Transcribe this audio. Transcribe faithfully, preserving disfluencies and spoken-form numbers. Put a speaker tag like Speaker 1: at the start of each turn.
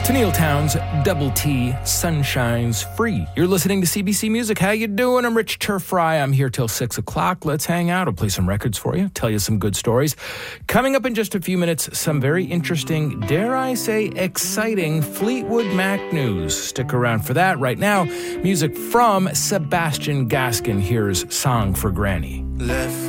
Speaker 1: Neil Towns, Double T, Sunshine's Free. You're listening to C B C Music. How you doing? I'm Rich Turfry. I'm here till six o'clock. Let's hang out. I'll play some records for you, tell you some good stories. Coming up in just a few minutes, some very interesting, dare I say, exciting Fleetwood Mac news. Stick around for that. Right now, music from Sebastian Gaskin. Here's Song for Granny.
Speaker 2: Left